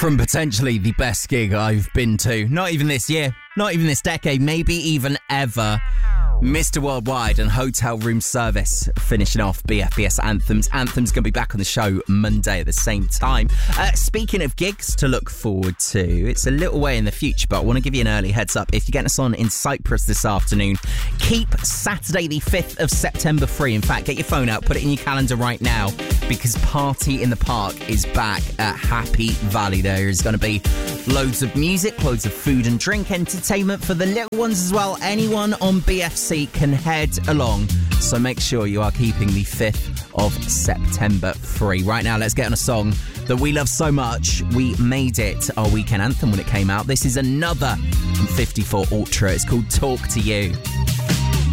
from potentially the best gig I've been to. Not even this year, not even this decade, maybe even ever. Mr. Worldwide and Hotel Room Service finishing off BFBS Anthems. Anthems going to be back on the show Monday at the same time. Speaking of gigs to look forward to, it's a little way in the future, but I want to give you an early heads up. If you're getting us on in Cyprus this afternoon, keep Saturday the 5th of September free. In fact, get your phone out, put it in your calendar right now, because Party in the Park is back at Happy Valley. There is going to be loads of music, loads of food and drink, entertainment for the little ones as well. Anyone on BFC can head along, so make sure you are keeping the 5th of September free. Right now, let's get on a song that we love so much. We made it our weekend anthem when it came out. This is another from 54 Ultra. It's called Talk to You.